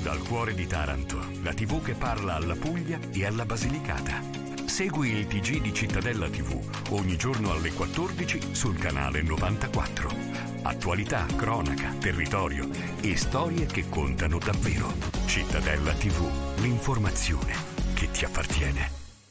Dal cuore di Taranto, la TV che parla alla Puglia e alla Basilicata. Segui il TG di Cittadella TV ogni giorno alle 14 sul canale 94. Attualità, cronaca, territorio e storie che contano davvero. Cittadella TV, l'informazione che ti appartiene.